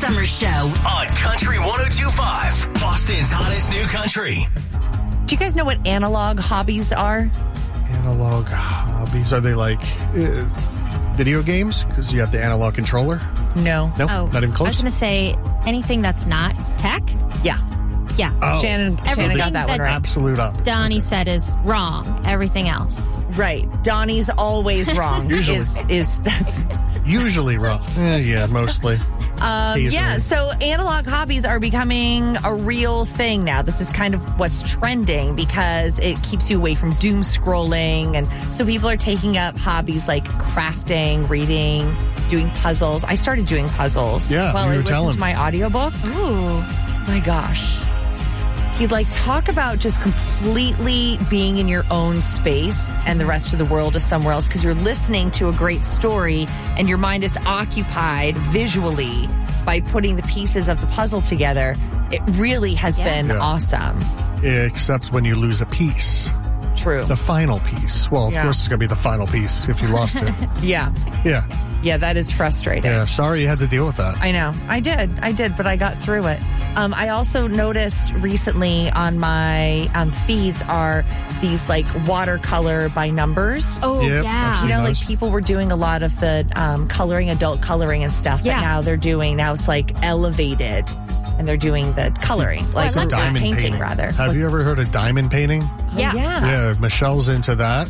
Summer Show on Country 102.5, Boston's hottest new country. Do you guys know what analog hobbies are? Analog hobbies. Are they like video games? Because you have the analog controller? No. Nope, Oh, not even I close? was going to say anything that's not tech. Yeah. Yeah. Oh. Shannon Everything got that one right. Absolute up. Donnie said is wrong. Everything else. Right. Donnie's always wrong. Usually. That's Usually wrong. Yeah, mostly. yeah, so analog hobbies are becoming a real thing now. This is kind of what's trending because it keeps you away from doom scrolling. And so people are taking up hobbies like crafting, reading, doing puzzles. I started doing puzzles Yeah, while you I were listened telling to my audiobook. Ooh. My gosh. You'd talk about just completely being in your own space and the rest of the world is somewhere else because you're listening to a great story and your mind is occupied visually by putting the pieces of the puzzle together. It really has been awesome. Except when you lose a piece. True. The final piece. Well, of Yeah. course it's going to be the final piece if you lost it. Yeah. Yeah. Yeah, that is frustrating. Yeah. Sorry you had to deal with that. I know. I did, but I got through it. I also noticed recently on my feeds are these watercolor by numbers. Oh, Yep, yeah. I've seen You know, those. people were doing a lot of the coloring, adult coloring and stuff, but Yeah. now it's elevated and they're doing the coloring, I like that. Diamond painting rather. Have you ever heard of diamond painting? Yeah. Oh, yeah. Yeah, Michelle's into that.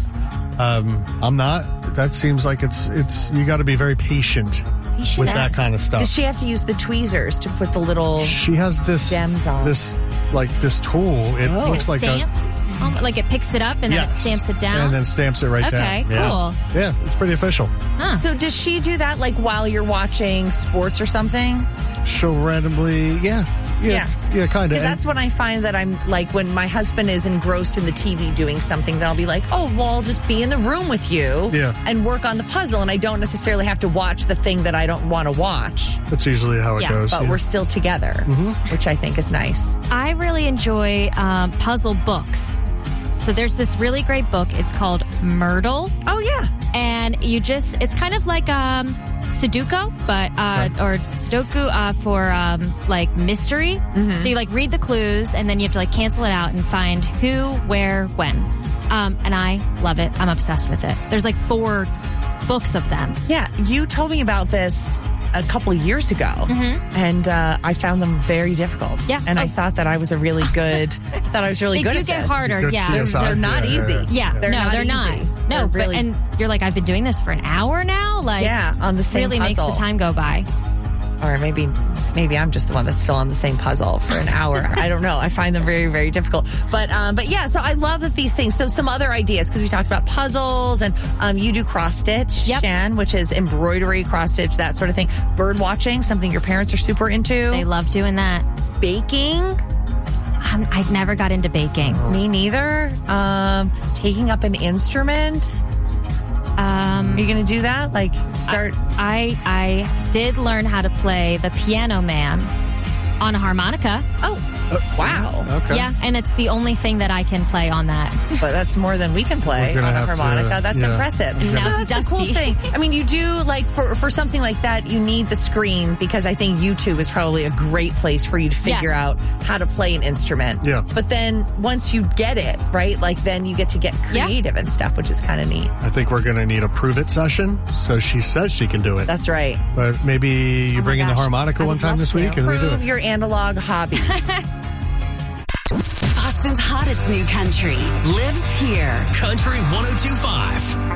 I'm not. That seems like it's you got to be very patient with that kind of stuff. Does she have to use the tweezers to put the little She has this stems on? this tool. It looks like Stamp. Like it picks it up and then it Yes. stamps it down. and then stamps it right Okay, down. Yeah. cool. Yeah, it's pretty official. So does she do that while you're watching sports or something? She'll randomly, yeah, kind of. Because that's when I find that I'm when my husband is engrossed in the TV doing something, then I'll be like, oh, well, I'll just be in the room with you and work on the puzzle. And I don't necessarily have to watch the thing that I don't want to watch. That's usually how it Yeah, goes. But we're still together, which I think is nice. I really enjoy puzzle books. So there's this really great book. It's called Myrtle. Oh, yeah. And it's kind of like Sudoku, but or Sudoku for mystery. So you read the clues and then you have to cancel it out and find who, where, when. And I love it. I'm obsessed with it. There's 4 books of them. Yeah, you told me about this a couple of years ago, and I found them very difficult. Yeah. And I thought that I was really good. They good do at get this. harder. Good Yeah. CSI. They're not easy. Yeah. They're not they're easy. not. No, They're really, and you're I'm been doing this for an hour now. on the same really puzzle. makes the time go by. Or maybe I'm just the one that's still on the same puzzle for an hour. I don't know. I find them very, very difficult. But yeah, so I love that these things. So some other ideas, because we talked about puzzles and you do cross stitch, Shan, which is embroidery, cross stitch, that sort of thing. Bird watching, something your parents are super into. They love doing that. Baking. I never got into baking. Me neither. Taking up an instrument. Are you going to do that? Start. I did learn how to play the Piano Man on a harmonica. Oh, wow. Okay. Yeah, and it's the only thing that I can play on that. But that's more than we can play We're on gonna a have to, harmonica. That's impressive. Okay. Now So it's that's the cool dusty. thing. I mean, you do for something like that, you need the screen because I think YouTube is probably a great place for you to figure Yes. out how to play an instrument. Yeah. But then once you get it, right, then you get to get creative and stuff, which is kind of neat. I think we're going to need a prove it session. So she says she can do it. That's right. But maybe you bring in the gosh. harmonica I one would time love this to. week and we do Prove it. your analog hobby. Boston's hottest new country lives here. Country 102.5.